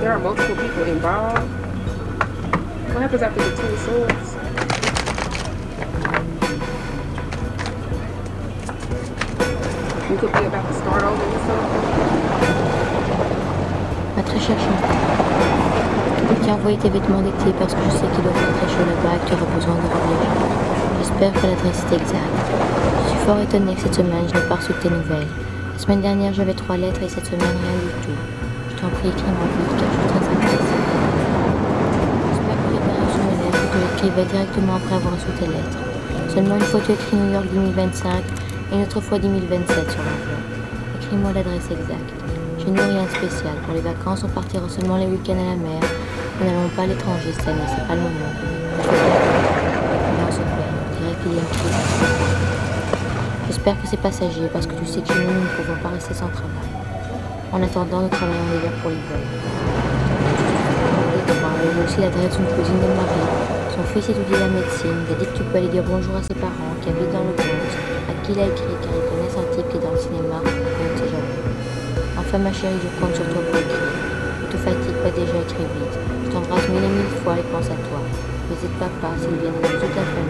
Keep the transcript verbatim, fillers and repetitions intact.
There are multiple people involved. What happens after the Two of Swords? You could be about to start over with something. Ma très chère Chantal, je t'ai envoyé tes vêtements d'été parce que je sais qu'il doit faire très chaud là-bas et que tu auras besoin de reviens. J'espère que l'adresse est exacte. Je suis fort étonnée que cette semaine je n'ai pas reçu de tes nouvelles. La semaine dernière j'avais trois lettres et cette semaine rien du tout. Je t'en prie, écris-moi vite car je suis très intéressée. J'espère que tu as bien reçu mes lettres et que tu l'écrivais directement après avoir reçu tes lettres. Seulement une fois tu écris New York dix mille vingt-cinq et une autre fois dix mille vingt-sept sur l'enveloppe. Écris-moi l'adresse exacte. Chez nous, rien de spécial. Pour les vacances, on partira seulement les week-ends à la mer. Nous n'allons pas à l'étranger cette année, c'est pas le moment. Mais on se plaint, on dirait qu'il y a une crise. J'espère que c'est passager, parce que tu sais que chez nous, nous ne pouvons pas rester sans travail. En attendant, nous travaillons l'hiver pour l'hiver. Il y a aussi l'adresse d'une cousine de Marie. Son fils étudie la médecine. Il a dit que tu peux aller dire bonjour à ses parents, qui habitent dans le Bronx, à qui il a écrit, car ils connaissent un type qui est dans le cinéma, et on ne sait jamais. Enfin ma chérie, je compte sur toi pour écrire. Ne te fatigue pas déjà, écris vite. Je t'embrasse mille et mille fois et pense à toi. Visite papa, Sylviane et toute la famille.